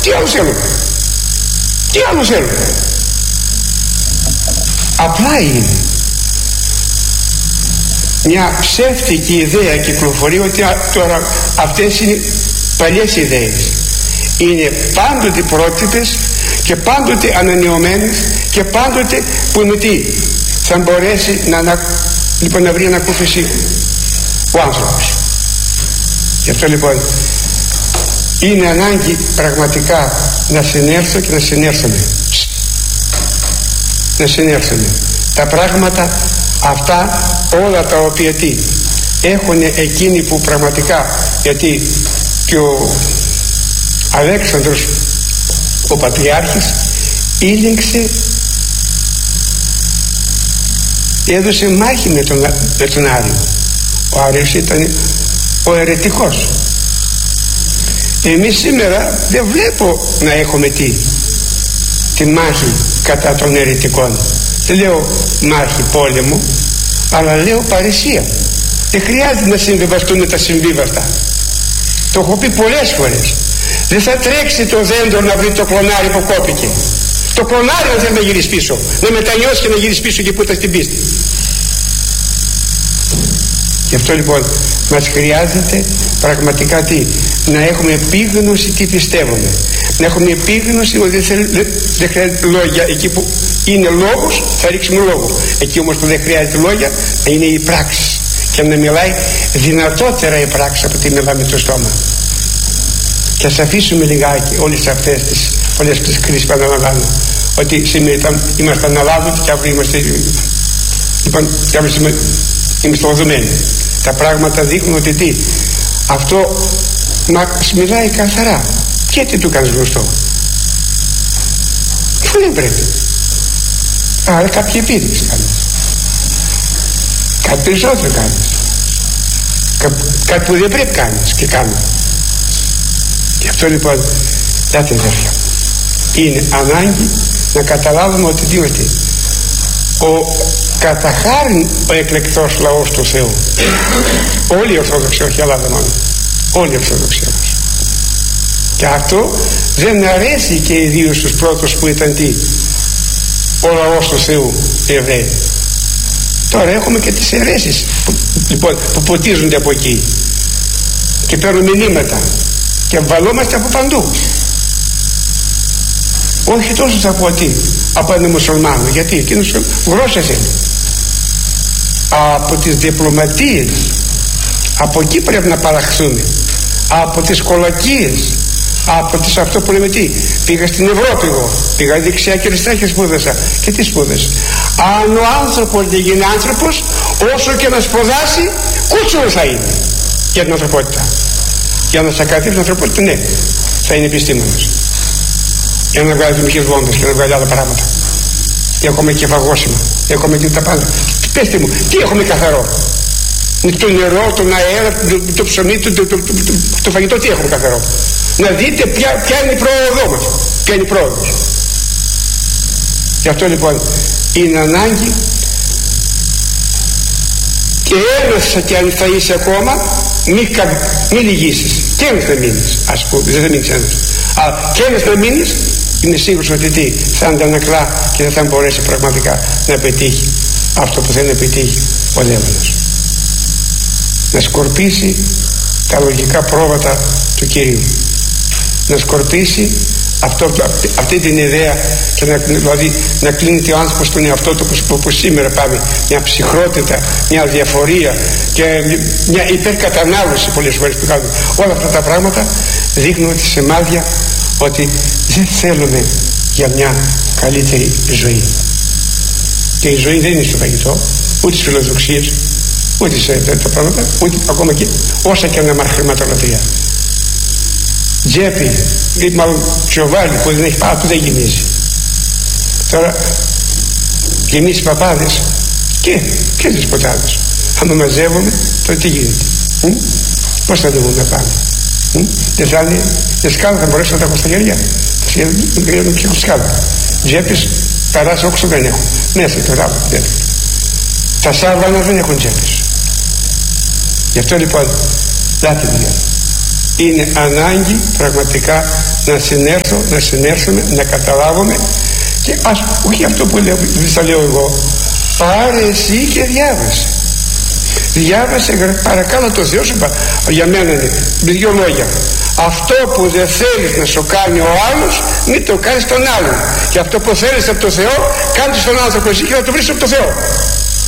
Τι άλλο θέλουμε? Τι άλλο θέλουμε? Απλά είναι μια ψεύτικη ιδέα κυκλοφορεί ότι τώρα αυτές είναι παλιές ιδέες. Είναι πάντοτε πρότυπες και πάντοτε ανανεωμένες και πάντοτε που είναι τι θα μπορέσει να βρει ανακούφιση ο άνθρωπος. Γι' αυτό λοιπόν είναι ανάγκη πραγματικά να συνέλθω και να συνέλθουμε. Να συνέλθουμε. Τα πράγματα αυτά όλα τα οποία τι έχουν εκείνοι που πραγματικά, γιατί και ο Αλέξανδρος ο Πατριάρχης ήλεγξε, έδωσε μάχη με τον Άριο. Ο Άριος ήταν ο αιρετικός. Εμείς σήμερα δεν βλέπω να έχουμε τη μάχη κατά των αιρετικών. Δεν λέω μάχη πόλεμο, αλλά λέω παρησία. Δεν χρειάζεται να συμβιβαστούν τα συμβίβαστα. Το έχω πει πολλές φορές. Δεν θα τρέξει το δέντρο να βρει το κλονάρι που κόπηκε. Το κλονάρι δεν θέλει να γυρίσει πίσω, να μετανιώσει και να γυρίσει πίσω και που ήταν στην πίστη. Γι' αυτό λοιπόν μας χρειάζεται πραγματικά να έχουμε επίγνωση τι πιστεύουμε. Να έχουμε επίγνωση ότι δεν χρειάζεται λόγια. Εκεί που είναι λόγος θα ρίξουμε λόγο. Εκεί όμως που δεν χρειάζεται λόγια να είναι η πράξη. Και να μιλάει δυνατότερα η πράξη από ότι μιλάμε το στόμα. Και ας αφήσουμε λιγάκι όλες αυτές τις πολλές τις κρίσεις που αναλαμβάνω. Ότι σήμερα είμαστε αναλάβωτοι και αύριο είμαστε οδομένοι. Τα πράγματα δείχνουν ότι αυτό μας μιλάει καθαρά. Και τι του κάνεις γνωστό? Αφού δεν πρέπει. Άρα κάποια επίδειξη κάνεις. Κάτι περισσότερο κάνεις. Κάτι που δεν πρέπει κάνεις και κάνω. Γι' αυτό λοιπόν, δάτε αδέρφια, είναι ανάγκη να καταλάβουμε ότι τι είμαστε. Ο καταχάριν ο εκλεκτός λαός του Θεού. Όλοι οι Ορθόδοξοι, όχι Ελλάδα μόνο. Όλοι οι Ορθόδοξοι όμως. Και αυτό δεν αρέσει και ιδίως στους πρώτους που ήταν ο λαός του Θεού, οι Εβραίοι. Τώρα έχουμε και τις αιρέσεις που ποτίζονται από εκεί και παίρνουν μηνύματα και βαλόμαστε από παντού. Όχι τόσο θα πω από έναν μουσουλμάνο, γιατί εκείνος γλώσσα θέλει. Από τις διπλωματίες, από εκεί πρέπει να παραχθούν, από τις κολακίες, από τις αυτό που λέμε πήγα στην Ευρώπη εγώ, πήγα δεξιά και αριστερά και σπούδασα. Και τι σπούδασα? Αν ο άνθρωπος δεν γίνει άνθρωπος, όσο και να σπουδάσει, κούτσουρο θα είναι για την ανθρωπότητα. Για να σακαθεί την ανθρωπότητα, ναι, θα είναι επιστήμονας. Για να βγάλει ατομικές βόμβες και να βγάλει άλλα πράγματα. Και έχουμε και φαγόσιμα, έχουμε και τα πάντα. Πέστε μου, τι έχουμε καθαρό? Το νερό, τον αέρα, το ψωμί, το φαγητό, τι έχουμε καθαρό? Να δείτε ποια είναι η πρόοδό μας, ποια είναι η πρόοδος. Γι' αυτό λοιπόν είναι ανάγκη και ένας και αν θα είσαι ακόμα μη λυγίσεις, και ένας να μείνεις, ας πούμε, δεν θα μείνεις ένας, αλλά και ένας να μείνεις, είναι σίγουρος ότι θα αντανακλά και δεν θα μπορέσει πραγματικά να πετύχει αυτό που θέλει να πετύχει ο Δαίμονας. Να σκορπίσει τα λογικά πρόβατα του Κυρίου, να σκορπίσει αυτή την ιδέα και δηλαδή να κλείνει ο άνθρωπος στον εαυτό του, όπως σήμερα πάμε, μια ψυχρότητα, μια διαφορία και μια υπερκατανάλωση πολλές φορές που κάνουμε. Όλα αυτά τα πράγματα δείχνουν ότι σημάδια ότι δεν θέλουμε για μια καλύτερη ζωή. Και η ζωή δεν είναι στο φαγητό, ούτε στις φιλοδοξίες, ούτε σε τα πράγματα, ούτε ακόμα και όσα και να μάθει χρηματολατρία. Τζέπη ή μάλλον τσοβάλι που δεν έχει πάρα που δεν γεμίζει. Τώρα και εμείς οι παπάδες και δεσποτάδες, άμα μαζεύουμε, τότε τι γίνεται? Πώς θα δούμε να πάμε? Δεν θα είναι σκάλα, θα μπορέσω να τα έχω στα χέρια. Δεν έχω σκάλα. Τζέπες περάσει όξο δεν έχω. Μέσα τώρα δεν έχω. Τα σάβανα δεν έχουν τζέπες. Γι' αυτό λοιπόν, δάτε δουλειά. είναι ανάγκη πραγματικά να συνέρθουμε, να καταλάβουμε. Και όχι αυτό που θα λέω εγώ, πάρε εσύ και διάβασε παρακάλω το Θεό σου. Για μένα είναι δύο λόγια: αυτό που δεν θέλεις να σου κάνει ο άλλος, μην το κάνεις τον άλλον, και αυτό που θέλεις από το Θεό, κάνε στον άνθρωπο εσύ και θα το βρεις από το Θεό.